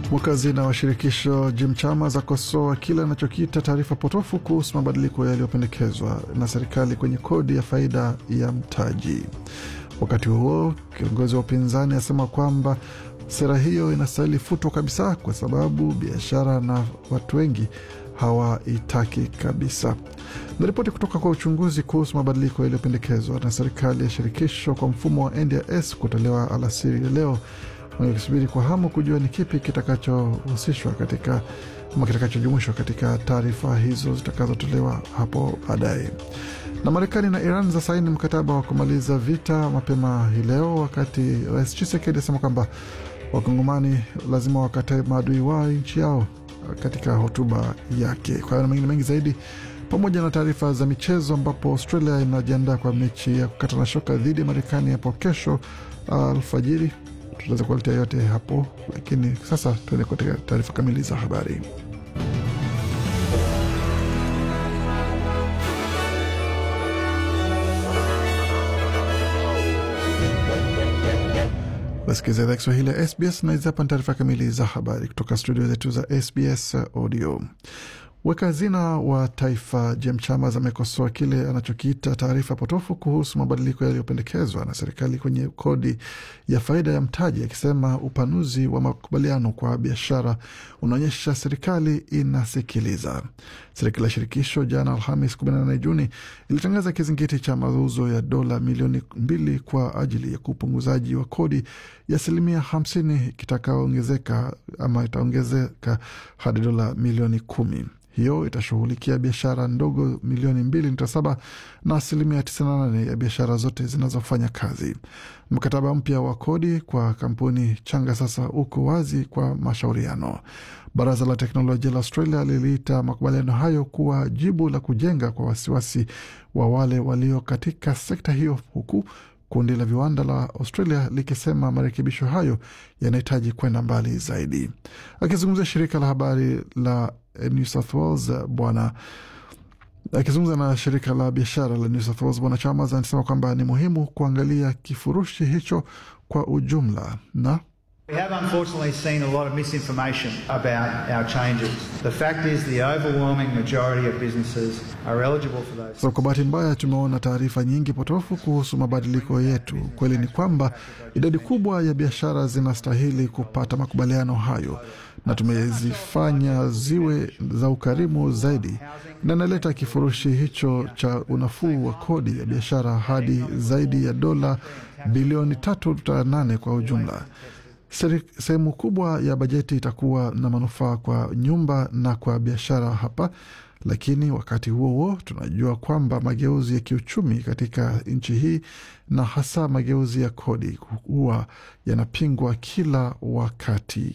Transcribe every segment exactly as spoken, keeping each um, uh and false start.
Wakazi na washirikisho Jim Chalmers akosoa kile anachokiita taarifa potofu kuhusu mabadiliko yaliyopendekezwa na serikali kwenye kodi ya faida ya mtaji. Wakati huo, kiongozi wa upinzani asema kwamba sera hiyo inastahili futwa kabisa kwa sababu biashara na watu wengi hawaitaki kabisa. Na ripoti kutoka kwa uchunguzi kuhusu mabadiliko yaliyopendekezwa na serikali ya shirikisho kwa mfumo wa N D I S kutolewa alasiri ya leo, wanasubiri kwa hamu kujua ni kipi kitakachohusishwa katika ama kitakachojumuishwa katika taarifa hizo zitakazotolewa hapo baadaye. Na Marekani na Iran za saini mkataba wa kumaliza vita mapema hii leo, wakati Rais Tshisekedi asema kwamba Wakongomani lazima wakatae maadui wao nchi yao katika hotuba yake. Kwa hiyo na mengine mengi zaidi pamoja na taarifa za michezo, ambapo Australia inajiandaa kwa mechi ya kukata na shoka dhidi ya Marekani hapo kesho alfajiri. Tutaweza kuletea yote hapo, lakini sasa tuende katika taarifa kamili za habari. Wasikiza idhaa Kiswahili ya S B S na hizi hapa taarifa kamili za habari kutoka studio zetu za S B S Audio. Weka hazina wa taifa Jim Chalmers amekosoa kile anachokiita taarifa potofu kuhusu mabadiliko yaliyopendekezwa na serikali kwenye kodi ya faida ya mtaji, akisema upanuzi wa makubaliano kwa biashara unaonyesha serikali inasikiliza. Serikali ya shirikisho jana Alhamisi kumi na nane Juni ilitangaza kizingiti cha mauzo ya dola milioni mbili kwa ajili ya kupunguzaji wa kodi ya asilimia hamsini kitakaoongezeka ama itaongezeka hadi dola milioni kumi. Hiyo itashughulikia biashara ndogo milioni mbili nukta saba na asilimia tisini na nane ya biashara zote zinazofanya kazi. Mkataba mpya wa kodi kwa kampuni changa sasa uko wazi kwa mashauriano. Baraza la teknolojia la Australia liliita makubaliano hayo kuwa jibu la kujenga kwa wasiwasi wa wale walio katika sekta hiyo, huku kundi la viwanda la Australia likisema marekebisho hayo yanahitaji kwenda mbali zaidi. Akizungumzia shirika la habari la New South Wales, bwana akizungumza na shirika la biashara la New South Wales, bwana Chalmers anasema kwamba ni muhimu kuangalia kifurushi hicho kwa ujumla. Na we have unfortunately seen a lot of misinformation about our changes. The fact is the overwhelming majority of businesses are eligible for those. So, kwa bahati mbaya tumeona taarifa nyingi potofu kuhusu mabadiliko yetu. Kweli ni kwamba idadi kubwa ya biashara zinastahili kupata makubaliano hayo na tumezifanya ziwe za ukarimu zaidi, na naleta kifurushi hicho cha unafuu wa kodi ya biashara hadi zaidi ya dola bilioni tatu nukta nane kwa ujumla. Sehemu kubwa ya bajeti itakuwa na manufaa kwa nyumba na kwa biashara hapa, lakini wakati huo huo tunajua kwamba mageuzi ya kiuchumi katika nchi hii na hasa mageuzi ya kodi huwa yanapingwa kila wakati.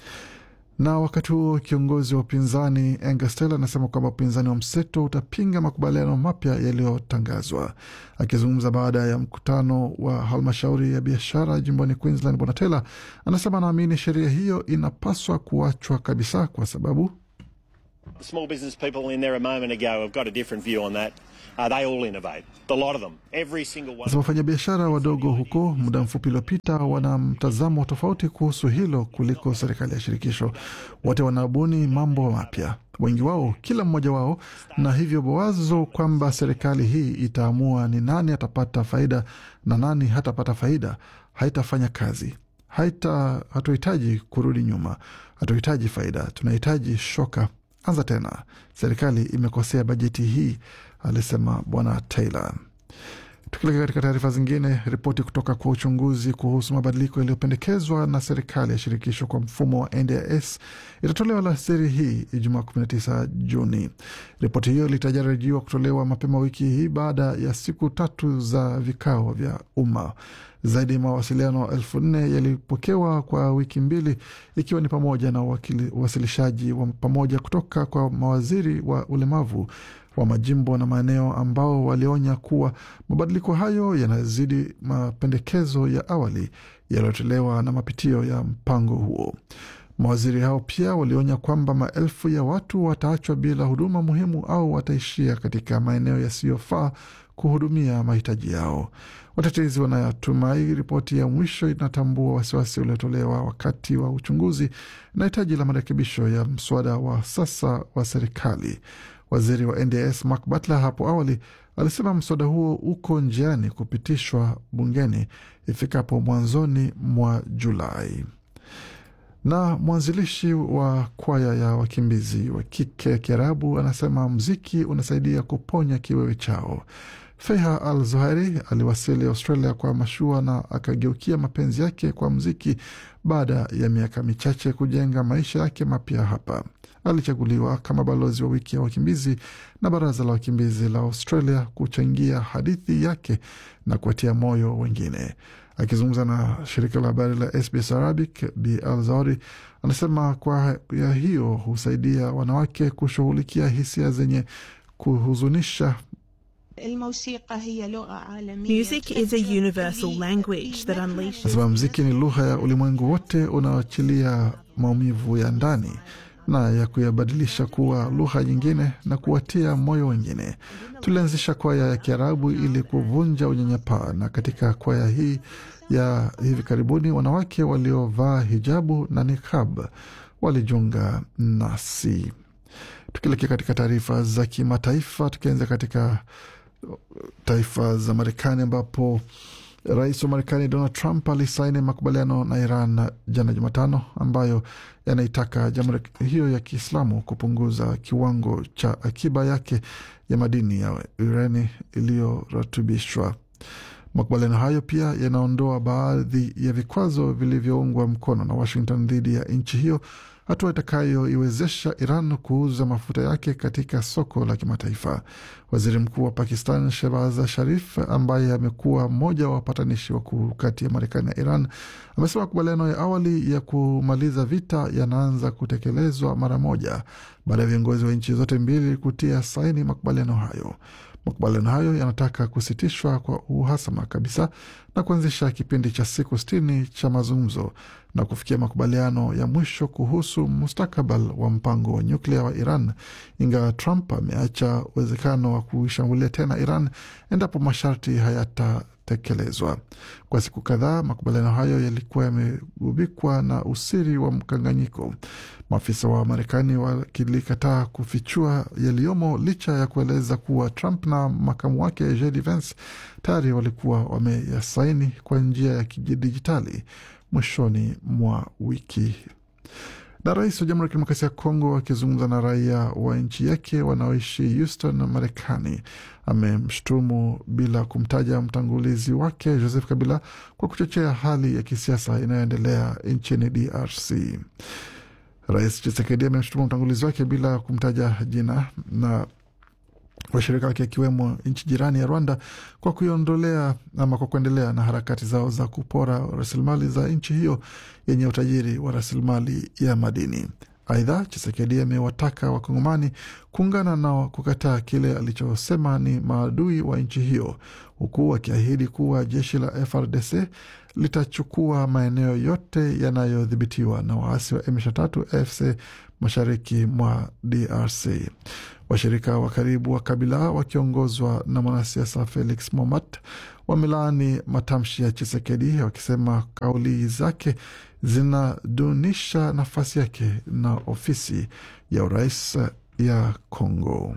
Na wakati huo kiongozi wa upinzani Angus Taylor anasema kwamba upinzani wa mseto utapinga makubaliano mapya yaliyotangazwa. Akizungumza baada ya mkutano wa halmashauri ya biashara jimboni Queensland, bwana Taylor anasema anaamini sheria hiyo inapaswa kuachwa kabisa kwa sababu the small business people in there a moment ago have got a different view on that. Uh, they all innovate. A lot of them. Every single one. Wafanya biashara wadogo huko muda mfupi uliopita wana mtazamo tofauti kuhusu hilo kuliko serikali ya shirikisho. Wote wanabuni mambo mapya, wengi wao, kila mmoja wao, na hivyo wazo kwamba serikali hii itaamua ni nani atapata faida na nani hatapata faida haitafanya kazi. Haita hatuhitaji kurudi nyuma. Hatuhitaji faida, tunahitaji shoka. Anza tena. Serikali imekosea bajeti hii, alisema bwana Taylor. Tukilekea katika taarifa zingine, ripoti kutoka kwa uchunguzi kuhusu mabadiliko yaliyopendekezwa na serikali ya shirikisho kwa mfumo wa N D I S itatolewa alasiri hii Ijumaa kumi na tisa Juni. Ripoti hiyo litarajiwa kutolewa mapema wiki hii baada ya siku tatu za vikao vya umma. Zaidi ya mawasiliano elfu nne yalipokewa kwa wiki mbili, ikiwa ni pamoja na uwasilishaji wa pamoja kutoka kwa mawaziri wa ulemavu wa majimbo na maeneo ambao walionya kuwa mabadiliko hayo yanazidi mapendekezo ya awali yaliyotolewa na mapitio ya mpango huo. Mawaziri hao pia walionya kwamba maelfu ya watu wataachwa bila huduma muhimu au wataishia katika maeneo yasiyofaa kuhudumia mahitaji yao. Watetezi wanatumai ripoti ya mwisho inatambua wasiwasi uliotolewa wakati wa uchunguzi na hitaji la marekebisho ya mswada wa sasa wa serikali. Waziri wa N D S Mark Butler hapo awali alisema mswada huo uko njiani kupitishwa bungeni ifikapo mwanzoni mwa Julai. Na mwanzilishi wa kwaya ya wakimbizi wa kike ya Kiarabu anasema mziki unasaidia kuponya kiwewe chao. Feha Al-Zuhairi aliwasili Australia kwa mashua na akageukia mapenzi yake kwa mziki baada ya miaka michache kujenga maisha yake mapya hapa. Alichaguliwa kama balozi wa wiki ya wakimbizi na baraza la wakimbizi la Australia kuchangia hadithi yake na kuwatia moyo wengine. Akizungumza na shirika la habari la S B S Arabic, Bi Al-Zauri anasema kwa ya hiyo husaidia wanawake kushughulikia hisia zenye kuhuzunisha. Music is a universal language that unleashes. Nasema mziki ni lugha ya ulimwengu wote unaoachilia maumivu ya ndani na ya kuyabadilisha kuwa lugha nyingine na kuwatia moyo wengine. Tulianzisha kwaya ya Kiarabu ili kuvunja unyanyapaa, na katika kwaya hii ya hivi karibuni wanawake waliovaa hijabu na niqab walijiunga nasi. Tukielekea katika taarifa za kimataifa, tukianza katika taifa za Marekani ambapo Rais wa Marekani Donald Trump alisaini makubaliano na Iran jana Jumatano ambayo yanaitaka jamhuri hiyo ya Kiislamu kupunguza kiwango cha akiba yake ya madini ya urani iliyoratibishwa. Makubaliano hayo pia yanaondoa baadhi ya vikwazo vilivyoungwa mkono na Washington dhidi ya nchi hiyo, hatua itakayoiwezesha Iran kuuza mafuta yake katika soko la kimataifa. Waziri Mkuu wa Pakistan Shehbaz Sharif, ambaye amekuwa mmoja wa wapatanishi wakuu kati ya Marekani na Iran, amesema makubaliano ya awali ya kumaliza vita yanaanza kutekelezwa mara moja baada ya viongozi wa nchi zote mbili kutia saini makubaliano hayo. Makubaliano hayo yanataka kusitishwa kwa uhasama kabisa na kuanzisha kipindi cha siku sitini cha mazungumzo na kufikia makubaliano ya mwisho kuhusu mustakabali wa mpango wa nyuklia wa Iran, ingawa Trump ameacha uwezekano wa kushambulia tena Iran endapo masharti hayatatekelezwa. Kwa siku kadhaa, makubaliano hayo yalikuwa yamegubikwa na usiri wa mkanganyiko. Maafisa wa Marekani wakilikataa kufichua yaliyomo licha ya kueleza kuwa Trump na makamu wake J D Vance tayari walikuwa wameyasaini kwa njia ya kidijitali mwishoni mwa wiki. Na rais wa Jamhuri ya Kidemokrasia ya Kongo akizungumza na raia wa nchi yake wanaoishi Houston na Marekani amemshtumu bila kumtaja mtangulizi wake Joseph Kabila kwa kuchochea hali ya kisiasa inayoendelea nchini D R C. Rais Tshisekedi amemshtumu mtangulizi wake bila kumtaja jina na washirika wake ikiwemo nchi jirani ya Rwanda kwa kuiondolea ama kwa kuendelea na harakati zao za kupora rasilimali za nchi hiyo yenye utajiri wa rasilimali ya madini. Aidha, Tshisekedi amewataka Wakongomani kuungana na kukataa kile alichosema ni maadui wa nchi hiyo, huku akiahidi kuwa jeshi la F R D C litachukua maeneo yote yanayodhibitiwa na waasi wa M ishirini na tatu F C mashariki mwa D R C. Washirika wa karibu wa Kabila wakiongozwa na mwanasiasa Felix Momat wamelaani matamshi ya Tshisekedi wakisema kauli zake zinadunisha nafasi yake na ofisi ya urais ya Kongo.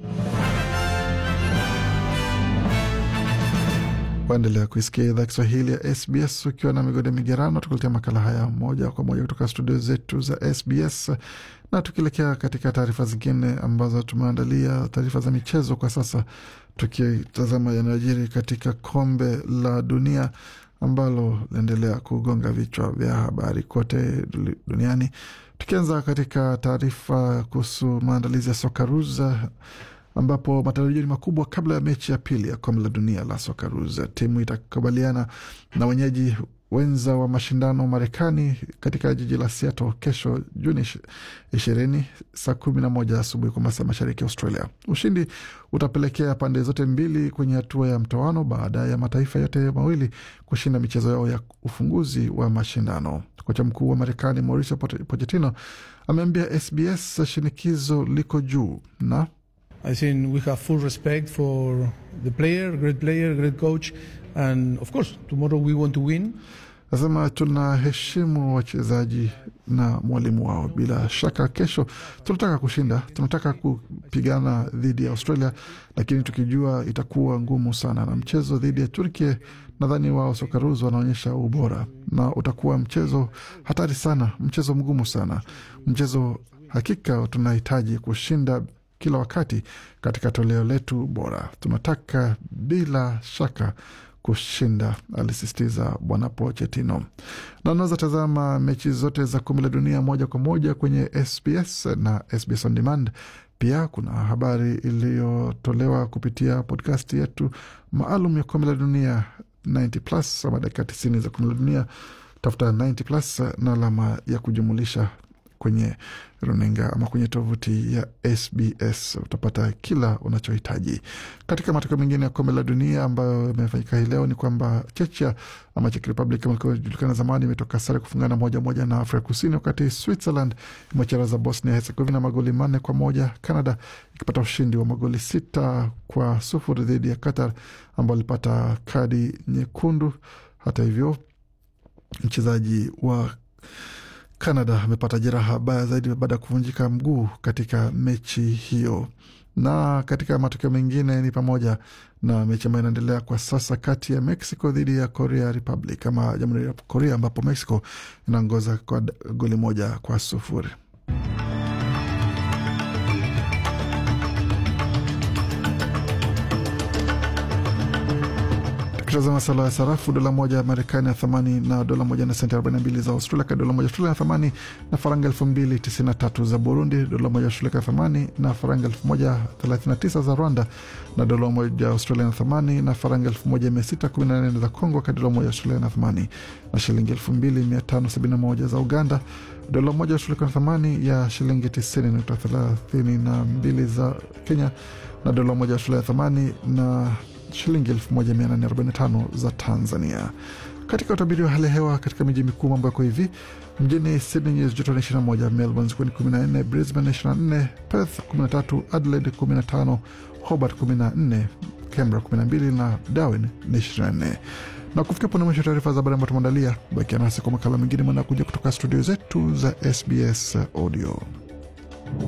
Waendelea kuisikia idhaa Kiswahili ya S B S ukiwa na Migode Migerano, tukuletea makala haya moja kwa moja kutoka studio zetu za S B S, na tukielekea katika taarifa zingine ambazo tumeandalia, taarifa za michezo kwa sasa, tukitazama yanayojiri katika kombe la dunia ambalo linaendelea kugonga vichwa vya habari kote duniani. Tukianza katika taarifa kuhusu maandalizi ya Socceroos, ambapo matarajio ni makubwa kabla ya mechi ya pili ya kombe la dunia la Socceroos. Timu itakabiliana na wenyeji wenza wa mashindano Marekani katika jiji la Seattle kesho Juni ishirini saa kumi na moja asubuhi kwa masaa mashariki ya Australia. Ushindi utapelekea pande zote mbili kwenye hatua ya mtoano baada ya mataifa yote mawili kushinda michezo yao ya ufunguzi wa mashindano. Kocha mkuu wa Marekani Mauricio Pochettino ameambia S B S shinikizo liko juu na I think we have full respect for the player, great player, great coach, and of course tomorrow we want to win. Nasema tunaheshimu wachezaji na mwalimu wao. Bila shaka kesho tunataka kushinda, tunataka kupigana dhidi ya Australia, lakini tukijua itakuwa ngumu sana. Na mchezo dhidi ya Turkey, nadhani wao Socceroos wanaonyesha ubora na utakuwa mchezo hatari sana, mchezo mgumu sana. Mchezo hakika tunahitaji kushinda kila wakati katika toleo letu bora. Tunataka bila shaka kushinda, alisisitiza bwana Pochettino. Na unaweza tazama mechi zote za kombe la dunia moja kwa moja kwenye S B S na S B S On Demand. Pia kuna habari iliyotolewa kupitia podcast yetu maalum ya kombe la dunia ninety plus, ama dakika tisini za kombe la dunia. Tafuta ninety plus na alama ya kujumulisha kwenye runinga ama kwenye tovuti ya S B S, utapata kila unachohitaji. Katika matokeo mengine ya kombe la dunia ambayo yamefanyika hii leo ni kwamba Chechia ama Czech Republic kama ilivyojulikana zamani imetoka sare kufungana moja moja na Afrika Kusini, wakati Switzerland imecharaza Bosnia Herzegovina magoli manne kwa moja. Canada ikipata ushindi wa magoli sita kwa sufuri dhidi ya Qatar ambao ilipata kadi nyekundu. Hata hivyo mchezaji wa Canada amepata jeraha baya zaidi baada ya kuvunjika mguu katika mechi hiyo. Na katika matokeo mengine ni pamoja na mechi ambayo inaendelea kwa sasa kati ya Mexico dhidi ya Korea Republic ama Jamhuri ya Korea, ambapo Mexico inaongoza kwa goli moja kwa sufuri. Tukitazama sala ya sarafu, dola moja ya Marekani ya thamani na dola moja na senti arobaini na mbili za Australia, kwa dola moja Australia ya thamani na faranga elfu mbili tisini na tatu za Burundi, dola moja Australia ya thamani na faranga elfu moja thelathini na tisa za Rwanda, na dola moja Australia ya thamani na faranga elfu moja mia sita kumi na nane za Kongo, kwa dola moja Australia ya thamani na shilingi elfu mbili mia tano sabini na moja za Uganda, dola moja Australia ya thamani ya shilingi tisini nukta thelathini na mbili za Kenya, na dola moja Australia ya thamani na shilingi elfu moja mia nane arobaini na tano za Tanzania. Katika utabiri wa hali ya hewa katika miji mikuu mambo yako hivi: mjini Sydney nyuzi joto ni ishirini na moja, Melbourne ni kumi na nne, Brisbane ishirini na nne, Perth kumi na tatu, Adelaide kumi na tano, Hobart kumi na nne, Canberra kumi na mbili na Darwin ni ishirini na nne. Na kufikia pone mwisho taarifa za habari ambazo tumeandalia. Bakia nasi kwa makala mengine manakuja kutoka studio zetu za S B S Audio.